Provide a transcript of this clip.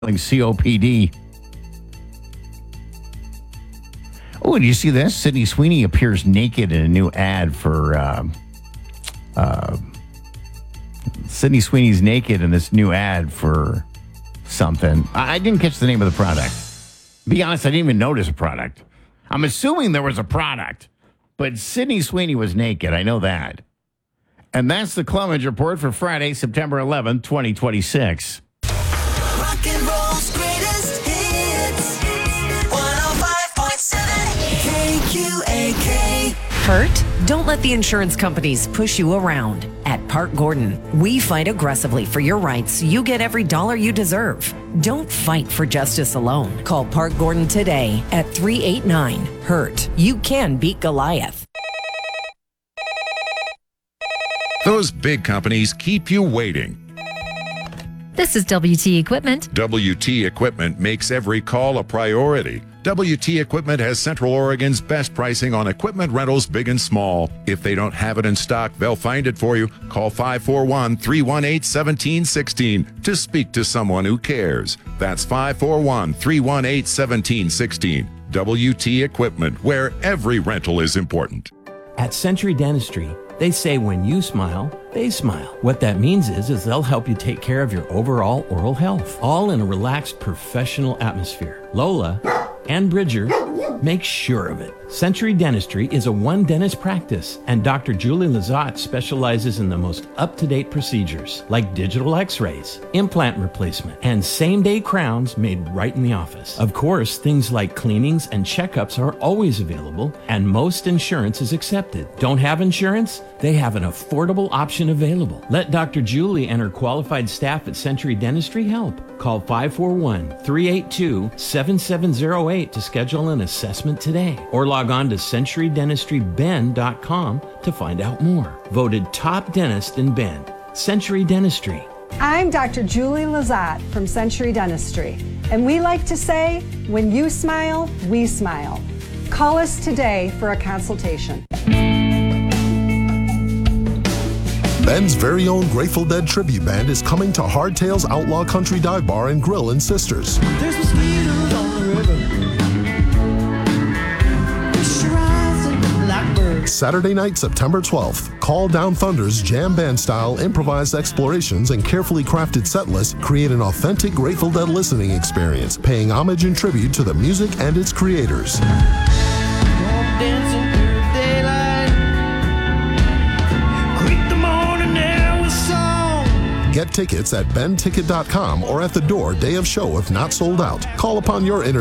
COPD. Oh, did you see this? Sydney Sweeney appears naked in a new ad for Sydney Sweeney's naked in this new ad for something. I didn't catch the name of the product. Be honest, I didn't even notice a product. I'm assuming there was a product, but Sydney Sweeney was naked. I know that. And that's the Clemens Report for Friday, September 11th, 2026. Rock and roll's greatest hits. 105.7 KQAK. Hurt? Don't let the insurance companies push you around. At Park Gordon, we fight aggressively for your rights so you get every dollar you deserve. Don't fight for justice alone. Call Park Gordon today at 389-HURT. You can beat Goliath. Those big companies keep you waiting. This is WT Equipment. WT Equipment makes every call a priority. WT Equipment has Central Oregon's best pricing on equipment rentals, big and small. If they don't have it in stock, they'll find it for you. Call 541-318-1716 to speak to someone who cares. That's 541-318-1716. WT Equipment, where every rental is important. At Century Dentistry, they say when you smile, they smile. What that means is they'll help you take care of your overall oral health, all in a relaxed, professional atmosphere. Lola and Bridger make sure of it. Century Dentistry is a one-dentist practice, and Dr. Julie Lazat specializes in the most up-to-date procedures, like digital x-rays, implant replacement, and same-day crowns made right in the office. Of course, things like cleanings and checkups are always available, and most insurance is accepted. Don't have insurance? They have an affordable option available. Let Dr. Julie and her qualified staff at Century Dentistry help. Call 541-382-7708 to schedule an assessment today, or log on to CenturyDentistryBend.com to find out more. Voted top dentist in Bend. Century Dentistry. I'm Dr. Julie Lazat from Century Dentistry, and we like to say, when you smile, we smile. Call us today for a consultation. Ben's very own Grateful Dead tribute band is coming to Hardtail's Outlaw Country Dive Bar and Grill in Sisters. There's mosquitoes on the river. Fish rising like birds. Saturday night, September 12th. Call Down Thunder's jam band style improvised explorations and carefully crafted set lists create an authentic Grateful Dead listening experience, paying homage and tribute to the music and its creators. Dancing through the daylight. Greet the morning air with song. Get tickets at benticket.com or at the door day of show if not sold out. Call upon your inner